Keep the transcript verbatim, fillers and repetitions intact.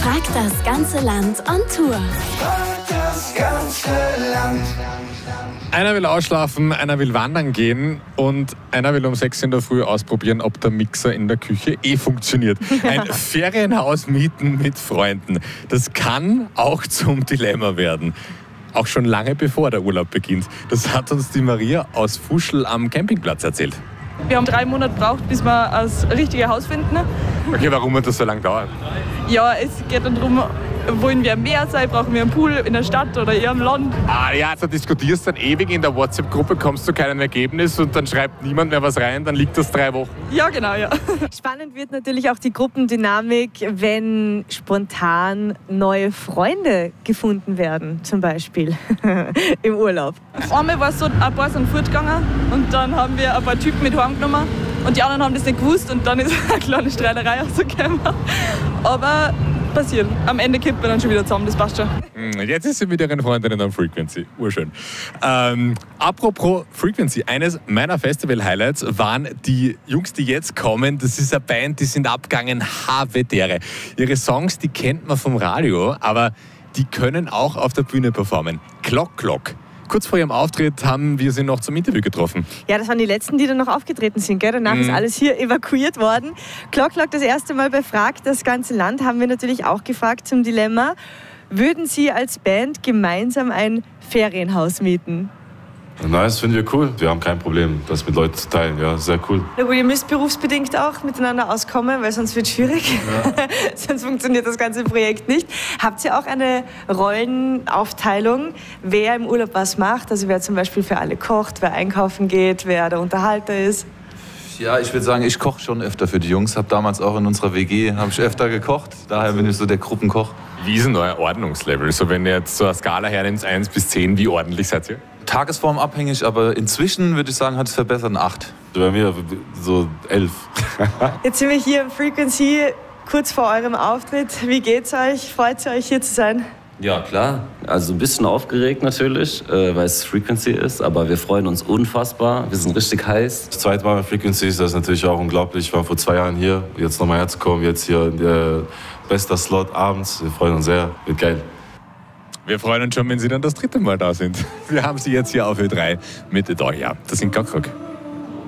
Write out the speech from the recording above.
Frag das ganze Land on Tour. Frag das ganze Land. Einer will ausschlafen, einer will wandern gehen und einer will um sechs in der Früh ausprobieren, ob der Mixer in der Küche eh funktioniert. Ein Ferienhaus mieten mit Freunden, das kann auch zum Dilemma werden. Auch schon lange bevor der Urlaub beginnt. Das hat uns die Maria aus Fuschl am Campingplatz erzählt. Wir haben drei Monate gebraucht, bis wir das richtige Haus finden. Okay, warum hat das so lange dauert? Ja, es geht dann darum, wollen wir am Meer sein, brauchen wir einen Pool in der Stadt oder eher im Land. Ah ja, also diskutierst dann ewig in der WhatsApp-Gruppe, kommst zu keinem Ergebnis und dann schreibt niemand mehr was rein, dann liegt das drei Wochen. Ja, genau, ja. Spannend wird natürlich auch die Gruppendynamik, wenn spontan neue Freunde gefunden werden, zum Beispiel im Urlaub. Einmal war es so, ein paar sind fortgegangen und dann haben wir ein paar Typen mit heimgenommen und die anderen haben das nicht gewusst und dann ist eine kleine Streiterei rausgekommen. Aber passiert. Am Ende kippt man dann schon wieder zusammen, das passt schon. Jetzt ist sie mit ihren Freundinnen am Frequency. Urschön. Ähm, apropos Frequency, eines meiner Festival-Highlights waren die Jungs, die jetzt kommen. Das ist eine Band, die sind abgegangen, Havedere. Ihre Songs, die kennt man vom Radio, aber die können auch auf der Bühne performen. Clock Clock. Kurz vor ihrem Auftritt haben wir sie noch zum Interview getroffen. Ja, das waren die letzten, die dann noch aufgetreten sind. Gell? Danach mhm. ist alles hier evakuiert worden. Clock Clock das erste Mal bei Frag das ganze Land haben wir natürlich auch gefragt zum Dilemma. Würden Sie als Band gemeinsam ein Ferienhaus mieten? Nice, finden wir cool. Wir haben kein Problem, das mit Leuten zu teilen. Ja, sehr cool. Na gut, ihr müsst berufsbedingt auch miteinander auskommen, weil sonst wird es schwierig. Ja. Sonst funktioniert das ganze Projekt nicht. Habt ihr auch eine Rollenaufteilung, wer im Urlaub was macht? Also wer zum Beispiel für alle kocht, wer einkaufen geht, wer der Unterhalter ist? Ja, ich würde sagen, ich koche schon öfter für die Jungs. Habe damals auch in unserer W G habe ich öfter gekocht. Daher bin ich so der Gruppenkoch. Wie ist denn euer Ordnungslevel? So, wenn ihr jetzt so eine Skala hernimmt, eins bis zehn, wie ordentlich seid ihr? Tagesformabhängig, aber inzwischen würde ich sagen, hat es verbessert in acht. Bei mir so elf. Jetzt sind wir hier im Frequency, kurz vor eurem Auftritt. Wie geht's euch? Freut ihr euch, hier zu sein? Ja, klar. Also ein bisschen aufgeregt natürlich, äh, weil es Frequency ist, aber wir freuen uns unfassbar. Wir sind richtig heiß. Das zweite Mal mit Frequency ist das natürlich auch unglaublich. Ich war vor zwei Jahren hier, jetzt nochmal herzukommen, jetzt hier der bester Slot abends. Wir freuen uns sehr, wird geil. Wir freuen uns schon, wenn Sie dann das dritte Mal da sind. Wir haben Sie jetzt hier auf Ö drei mit Edoria. Das sind Clock Clock.